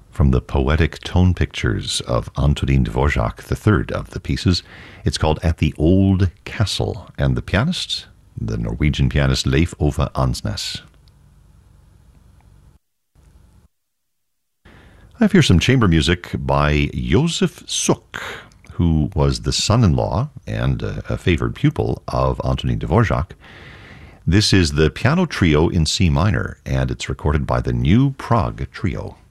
from the poetic tone pictures of Antonin Dvorak, the third of the pieces. It's called At the Old Castle, and the pianist, the Norwegian pianist Leif Ove Ansnes. I have here some chamber music by Josef Suk, who was the son-in-law and a favored pupil of Antonin Dvorak. This is the piano trio in C minor, and it's recorded by the New Prague Trio.